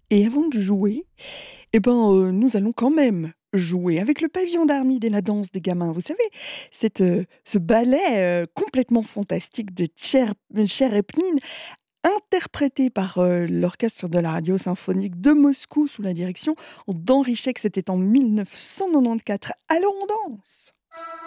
Et avant de jouer, nous allons quand même jouer avec le Pavillon d'Armide et la danse des gamins. Vous savez, ce ballet, complètement fantastique de Cher Epnine, interprété par, l'orchestre de la radio symphonique de Moscou sous la direction d'Henri Scheck. C'était en 1994. Alors on danse!